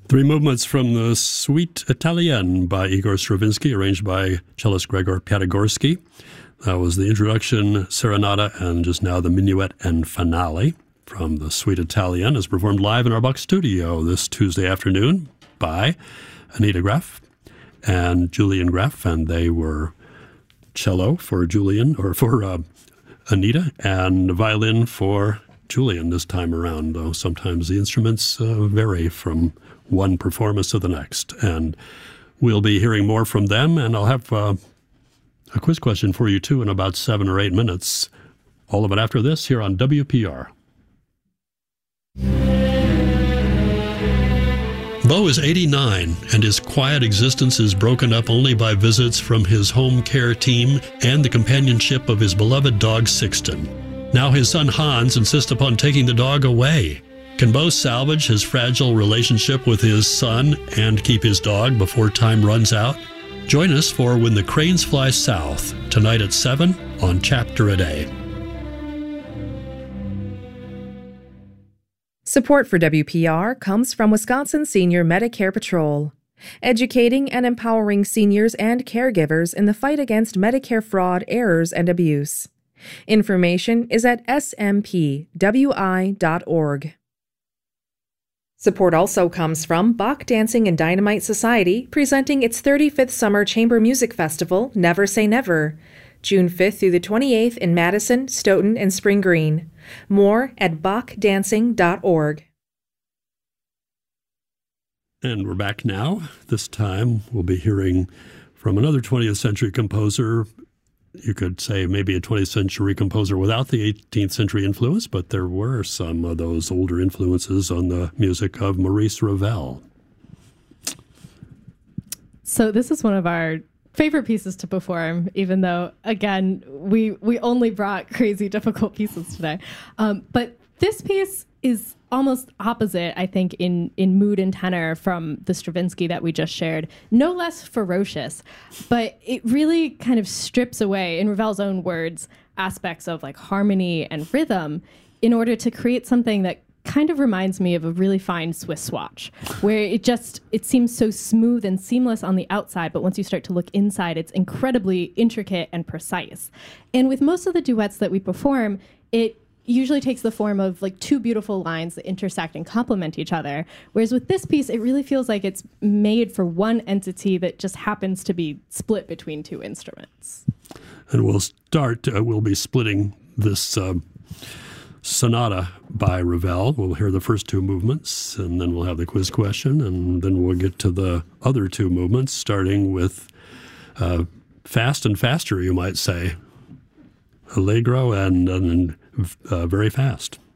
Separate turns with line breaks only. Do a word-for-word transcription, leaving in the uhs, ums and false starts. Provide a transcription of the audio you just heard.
Three movements from the Suite Italienne by Igor Stravinsky, arranged by cellist Gregor Piatigorsky. That was the introduction, Serenata, and just now the Minuet and Finale from the Suite Italienne, as performed live in our Buck studio this Tuesday afternoon by Anita Graff and Julian Graff, and they were cello for Julian, or for uh, Anita, and violin for Julian this time around, though sometimes the instruments uh, vary from one performance to the next. And we'll be hearing more from them, and I'll have uh, a quiz question for you, too, in about seven or eight minutes. All of it after this here on W P R. Bo is eighty-nine, and his quiet existence is broken up only by visits from his home care team and the companionship of his beloved dog Sixten. Now his son Hans insists upon taking the dog away. Can Bo salvage his fragile relationship with his son and keep his dog before time runs out? Join us for When the Cranes Fly South, tonight at seven on Chapter a Day.
Support for W P R comes from Wisconsin Senior Medicare Patrol, educating and empowering seniors and caregivers in the fight against Medicare fraud, errors, and abuse. Information is at s m p w i dot org. Support also comes from Bach Dancing and Dynamite Society, presenting its thirty-fifth Summer Chamber Music Festival, Never Say Never, June fifth through the twenty-eighth in Madison, Stoughton, and Spring Green. More at bach dancing dot org.
And we're back now. This time we'll be hearing from another twentieth century composer. You could say maybe a twentieth century composer without the eighteenth century influence, but there were some of those older influences on the music of Maurice Ravel.
So this is one of our favorite pieces to perform, even though, again, we we only brought crazy difficult pieces today. Um, but this piece is almost opposite, I think, in, in mood and tenor from the Stravinsky that we just shared. No less ferocious, but it really kind of strips away, in Ravel's own words, aspects of like harmony and rhythm in order to create something that kind of reminds me of a really fine Swiss watch, where it just, it seems so smooth and seamless on the outside, but once you start to look inside, it's incredibly intricate and precise. And with most of the duets that we perform, it usually takes the form of like two beautiful lines that intersect and complement each other. Whereas with this piece, it really feels like it's made for one entity that just happens to be split between two instruments.
And we'll start, uh, we'll be splitting this uh, sonata by Ravel. We'll hear the first two movements, and then we'll have the quiz question, and then we'll get to the other two movements, starting with uh, fast and faster, you might say. Allegro and, and uh, very fast.